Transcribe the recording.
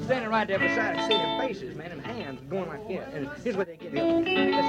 standing right there beside us, seeing their faces, man, and hands going like this. And here's what they get.